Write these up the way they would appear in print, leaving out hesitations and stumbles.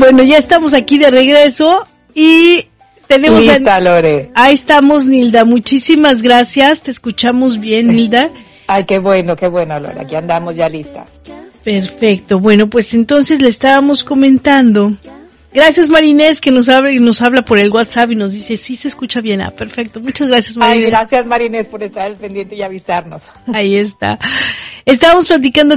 Bueno, ya estamos aquí de regreso y tenemos... Lista, Lore. Ahí estamos, Nilda. Muchísimas gracias. Te escuchamos bien, Nilda. Ay, qué bueno, Lore. Aquí andamos ya listas. Perfecto. Bueno, pues entonces le estábamos comentando. Gracias, Marinés, que nos habla por el WhatsApp y nos dice, sí se escucha bien. Perfecto. Muchas gracias, Marinés. Ay, gracias, Marinés, por estar al pendiente y avisarnos. Ahí está. Estábamos platicando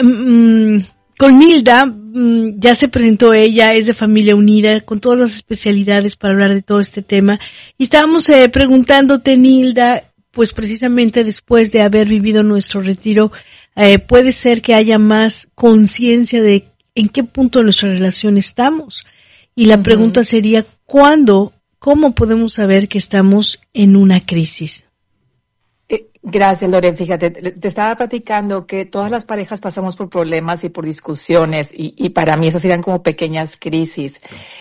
con Nilda. Ya se presentó ella, es de Familia Unida, con todas las especialidades para hablar de todo este tema. Y estábamos preguntándote, Nilda, pues precisamente después de haber vivido nuestro retiro, puede ser que haya más conciencia de en qué punto de nuestra relación estamos. Y la pregunta sería, ¿cómo podemos saber que estamos en una crisis? Gracias, Lore. Fíjate, te estaba platicando que todas las parejas pasamos por problemas y por discusiones y para mí esas serían como pequeñas crisis.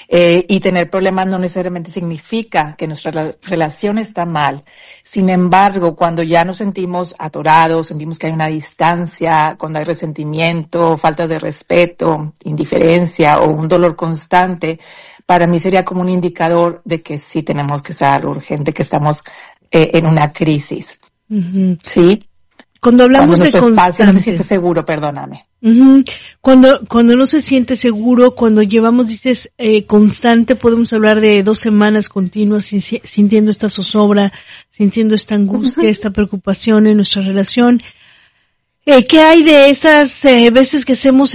Y tener problemas no necesariamente significa que nuestra relación está mal. Sin embargo, cuando ya nos sentimos atorados, sentimos que hay una distancia, cuando hay resentimiento, falta de respeto, indiferencia o un dolor constante, para mí sería como un indicador de que sí tenemos que ser urgente, que estamos en una crisis. ¿Sí? Cuando hablamos de constante, no se siente seguro, perdóname. Cuando no se siente seguro, cuando llevamos, dices, constante, podemos hablar de 2 semanas continuas sintiendo esta zozobra, sintiendo esta angustia, esta preocupación en nuestra relación. ¿Qué hay de esas veces que hacemos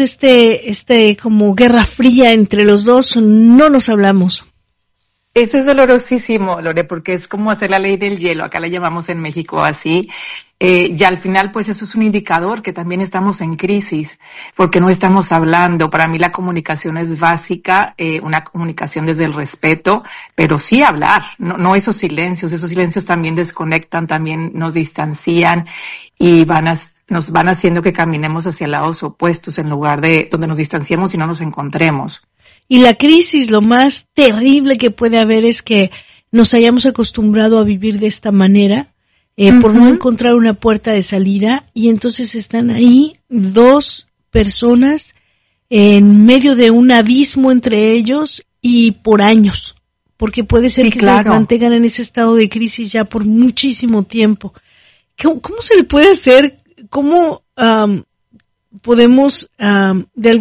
como guerra fría entre los dos? No nos hablamos. Eso es dolorosísimo, Lore, porque es como hacer la ley del hielo, acá la llamamos en México así, y al final pues eso es un indicador que también estamos en crisis, porque no estamos hablando. Para mí la comunicación es básica, una comunicación desde el respeto, pero sí hablar, no esos silencios también desconectan, también nos distancian y nos van haciendo que caminemos hacia lados opuestos en lugar de donde nos distanciemos y no nos encontremos. Y la crisis, lo más terrible que puede haber es que nos hayamos acostumbrado a vivir de esta manera, por no encontrar una puerta de salida, y entonces están ahí 2 personas en medio de un abismo entre ellos y por años, porque puede ser que se mantengan en ese estado de crisis ya por muchísimo tiempo. ¿Cómo se le puede hacer? ¿Cómo podemos de